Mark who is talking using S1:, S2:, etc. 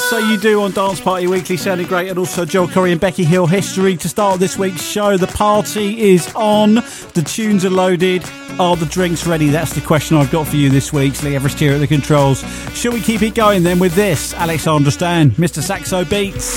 S1: So You Do on Dance Party Weekly, sounding great. And also Joel Corey and Becky Hill history to start this week's show. The party is on. The tunes are loaded. Are the drinks ready? That's the question I've got for you this week. Lee Everest here at the controls. Shall we keep it going then with this? Alexandra Stan, Mr. Saxo Beats.